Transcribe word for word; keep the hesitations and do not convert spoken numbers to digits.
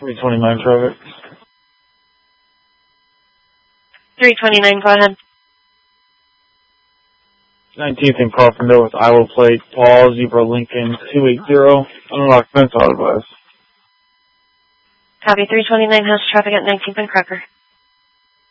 three twenty-nine traffic. three twenty-nine, go ahead. nineteenth in Carpenter with Iowa plate, Paul, Zebra Lincoln, two eighty, unlocked fence auto advice. Copy, three twenty-nine has traffic at nineteenth and Cracker.